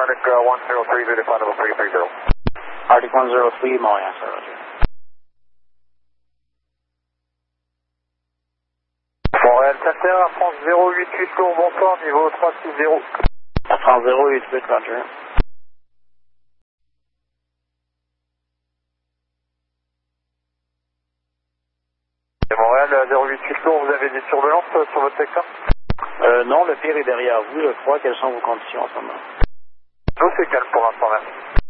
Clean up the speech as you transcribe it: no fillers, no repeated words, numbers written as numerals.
Arctic 103, verify level 330. Arctic 103, Montréal, sir, roger. Montréal Center, Air France 088 Tour, bonsoir, niveau 360. Air France 088, roger. Montréal 088 Tour, vous avez des surveillances sur votre secteur? Non, le pire est derrière vous, je crois. Quelles sont vos conditions en ce moment? Nous, c'est calme pour l'instant, merci.